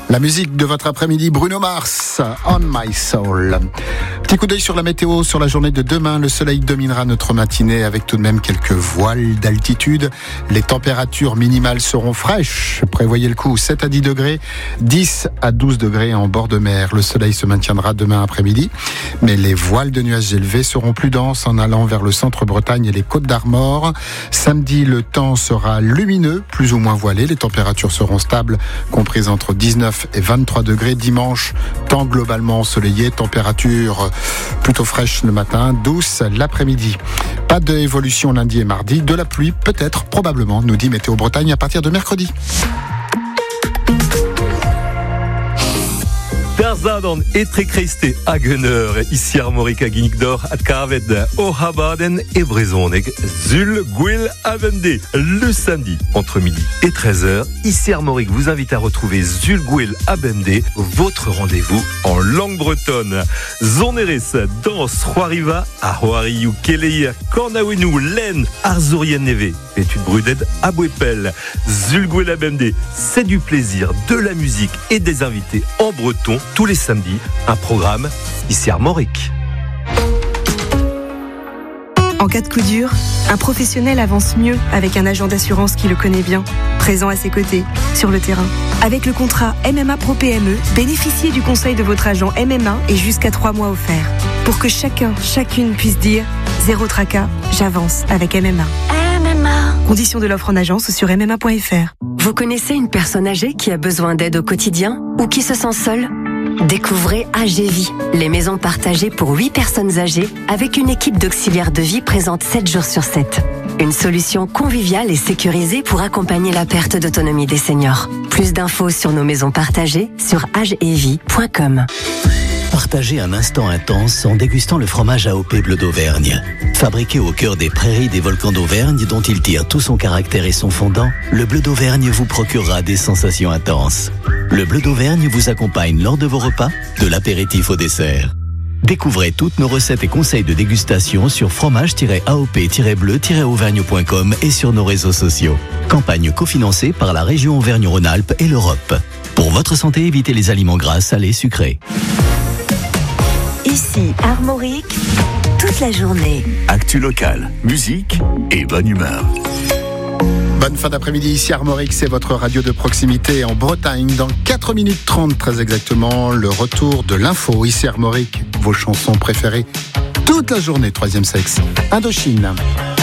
La musique de votre après-midi, Bruno Mars, On My Soul. Petit coup d'œil sur la météo, sur la journée de demain. Le soleil dominera notre matinée avec tout de même quelques voiles d'altitude. Les températures minimales seront fraîches. Prévoyez le coup, 7 à 10 degrés, 10 à 12 degrés en bord de mer. Le soleil se maintiendra demain après-midi, mais les voiles de nuages élevés seront plus denses en allant vers le centre-Bretagne et les Côtes d'Armor. Samedi, le temps sera lumineux, plus ou moins voilé. Les températures seront stables, comprises entre 19 et 23 degrés. Dimanche, temps globalement ensoleillé, température plutôt fraîche le matin, douce l'après-midi. Pas d'évolution lundi et mardi, de la pluie peut-être, probablement, nous dit Météo Bretagne à partir de mercredi. Der zaden etrekreiste agener, ici Armorique à Guinigdor, à Carved, au Habaden et Brezonek, Zul, Gwil, Avende. Le samedi, entre midi et 13h, ici Armorique vous invite à retrouver Zul, Gwil, Avende, votre rendez-vous en langue bretonne. Zoneres, danse, Roariva, à Roariou, Keleia, Kornawinu, Len, Arzurien Neve, étude bruded, Abouepel, Zul, Gwil, Avende. C'est du plaisir, de la musique et des invités en breton. Tous les samedis, un programme ici Armorique. En cas de coup dur, un professionnel avance mieux avec un agent d'assurance qui le connaît bien, présent à ses côtés, sur le terrain. Avec le contrat MMA Pro PME, bénéficiez du conseil de votre agent MMA et jusqu'à 3 mois offerts. Pour que chacune puisse dire « Zéro tracas, j'avance avec MMA ». MMA. Conditions de l'offre en agence sur MMA.fr. Vous connaissez une personne âgée qui a besoin d'aide au quotidien ou qui se sent seule ? Découvrez AGVie, les maisons partagées pour 8 personnes âgées avec une équipe d'auxiliaires de vie présente 7 jours sur 7. Une solution conviviale et sécurisée pour accompagner la perte d'autonomie des seniors. Plus d'infos sur nos maisons partagées sur agevie.com. Partagez un instant intense en dégustant le fromage AOP Bleu d'Auvergne. Fabriqué au cœur des prairies des volcans d'Auvergne dont il tire tout son caractère et son fondant, le Bleu d'Auvergne vous procurera des sensations intenses. Le Bleu d'Auvergne vous accompagne lors de vos repas, de l'apéritif au dessert. Découvrez toutes nos recettes et conseils de dégustation sur fromage-aop-bleu-auvergne.com et sur nos réseaux sociaux. Campagne cofinancée par la région Auvergne-Rhône-Alpes et l'Europe. Pour votre santé, évitez les aliments gras, salés, sucrés. Ici Armorique, toute la journée. Actu locale, musique et bonne humeur. Bonne fin d'après-midi, ici Armorique, c'est votre radio de proximité en Bretagne. Dans 4 minutes 30 très exactement, le retour de l'info, ici Armorique, vos chansons préférées toute la journée, troisième sexe, Indochine.